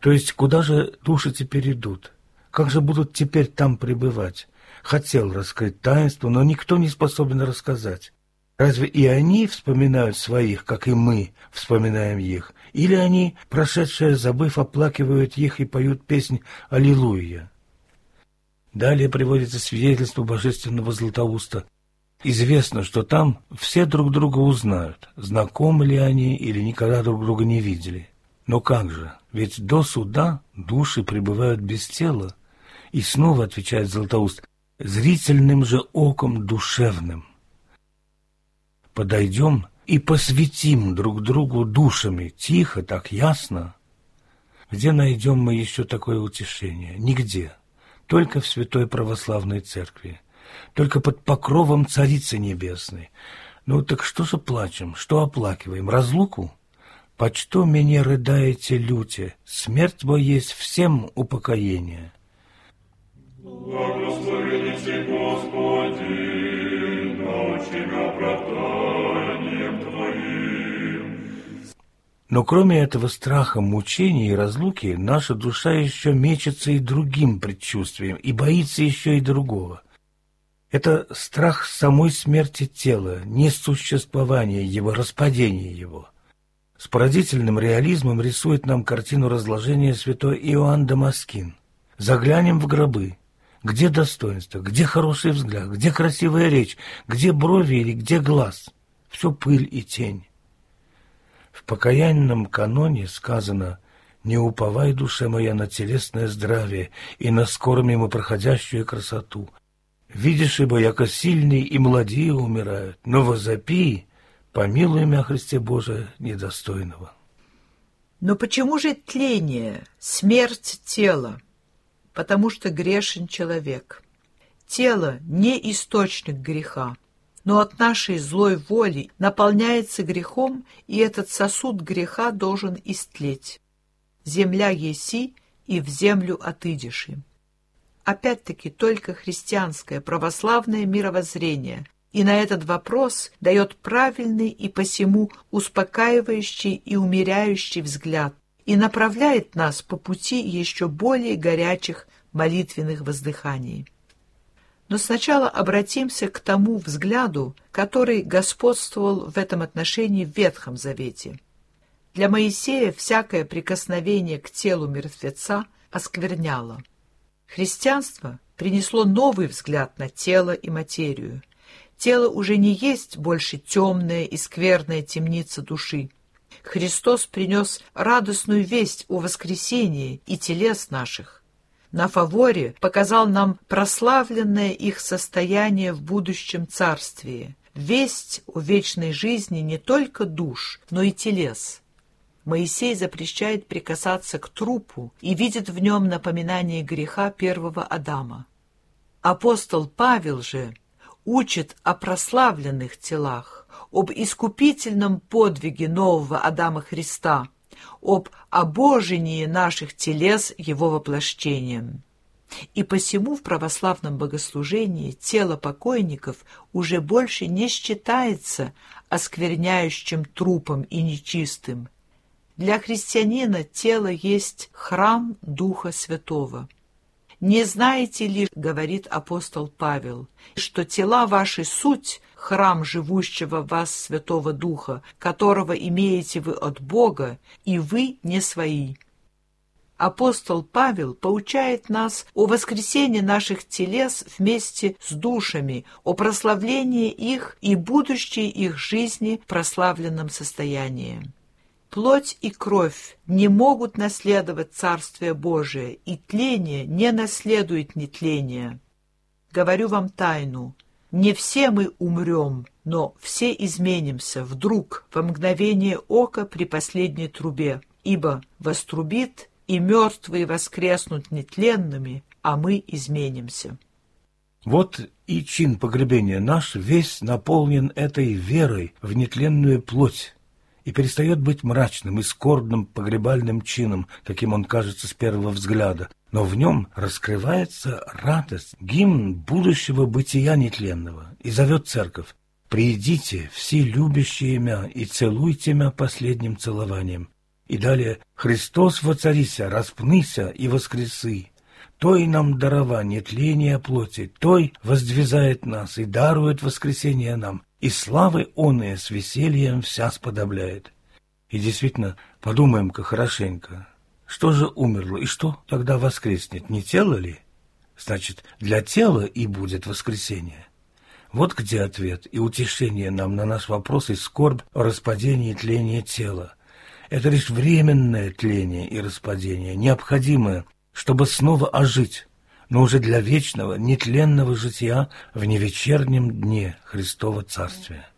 То есть, куда же души теперь идут? Как же будут теперь там пребывать? Хотел раскрыть таинство, но никто не способен рассказать. Разве и они вспоминают своих, как и мы вспоминаем их? Или они, прошедшие, забыв, оплакивают их и поют песнь «Аллилуйя»? Далее приводится свидетельство божественного Златоуста. Известно, что там все друг друга узнают, знакомы ли они или никогда друг друга не видели. Но как же? Ведь до суда души пребывают без тела. И снова отвечает Златоуст: зрительным же оком душевным. Подойдем и посвятим друг другу душами, тихо, так ясно. Где найдем мы еще такое утешение? Нигде. Только в Святой Православной Церкви. Только под покровом Царицы Небесной. Ну так что же плачем, что оплакиваем? Разлуку? «Почто меня рыдаете, люте, смерть бо есть всем упокоение». Благословите, Господи, научи меня оправданием Твоим. Но кроме этого страха, мучений и разлуки, наша душа еще мечется и другим предчувствием, и боится еще и другого. Это страх самой смерти тела, несуществования его, распадения его. С поразительным реализмом рисует нам картину разложения святой Иоанн Дамаскин. Заглянем в гробы. Где достоинство, где хороший взгляд, где красивая речь, где брови или где глаз? Все пыль и тень. В покаянном каноне сказано: «Не уповай, душа моя, на телесное здравие и на скоро мимо проходящую красоту. Видишь, ибо яко сильные и молодые умирают, но возопи, помилуй мя, Христе Боже, недостойного». Но почему же тление, смерть тела? Потому что грешен человек. Тело не источник греха, но от нашей злой воли наполняется грехом, и этот сосуд греха должен истлеть. Земля еси, и в землю отыдешь им. Опять-таки только христианское православное мировоззрение и на этот вопрос дает правильный и посему успокаивающий и умеряющий взгляд и направляет нас по пути еще более горячих молитвенных воздыханий. Но сначала обратимся к тому взгляду, который господствовал в этом отношении в Ветхом Завете. Для Моисея всякое прикосновение к телу мертвеца оскверняло. Христианство принесло новый взгляд на тело и материю. Тело уже не есть больше темная и скверная темница души. Христос принес радостную весть о воскресении и телес наших. На фаворе показал нам прославленное их состояние в будущем царствии, весть о вечной жизни не только душ, но и телес. Моисей запрещает прикасаться к трупу и видит в нем напоминание греха первого Адама. Апостол Павел же учит о прославленных телах, об искупительном подвиге нового Адама Христа, об обожении наших телес его воплощением. И посему в православном богослужении тело покойников уже больше не считается оскверняющим трупом и нечистым. Для христианина тело есть храм Духа Святого. «Не знаете ли, — говорит апостол Павел, — что тела ваши суть — храм живущего в вас Святого Духа, которого имеете вы от Бога, и вы не свои». Апостол Павел поучает нас о воскресении наших телес вместе с душами, о прославлении их и будущей их жизни в прославленном состоянии. Плоть и кровь не могут наследовать Царствие Божие, и тление не наследует нетления. Говорю вам тайну: не все мы умрем, но все изменимся вдруг, во мгновение ока при последней трубе, ибо вострубит, и мертвые воскреснут нетленными, а мы изменимся. Вот и чин погребения наш весь наполнен этой верой в нетленную плоть и перестает быть мрачным и скорбным погребальным чином, каким он кажется с первого взгляда, но в нем раскрывается радость, гимн будущего бытия нетленного, и зовет церковь: «Придите, все любящие мя, и целуйте мя последним целованием. И далее «Христос воцарися, распнися и воскресы, той нам дарование тления плоти, той воздвизает нас и дарует воскресение нам, и славы оные с весельем вся сподобляет». И действительно, подумаем-ка хорошенько, что же умерло и что тогда воскреснет, не тело ли? Значит, для тела и будет воскресение. Вот где ответ и утешение нам на наш вопрос и скорбь о распадении и тлении тела. Это лишь временное тление и распадение, необходимое, чтобы снова ожить, но уже для вечного, нетленного жития в невечернем дне Христова Царствия.